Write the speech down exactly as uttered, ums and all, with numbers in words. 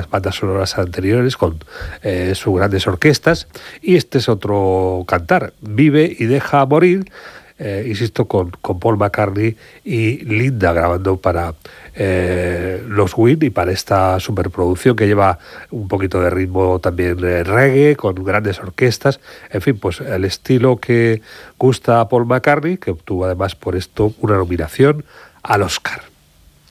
las bandas sonoras anteriores con eh, sus grandes orquestas. Y este es otro cantar, Vive y deja morir, eh, insisto, con, con Paul McCartney y Linda grabando para eh, los Ween y para esta superproducción que lleva un poquito de ritmo también eh, reggae, con grandes orquestas. En fin, pues el estilo que gusta a Paul McCartney, que obtuvo además por esto una nominación al Oscar.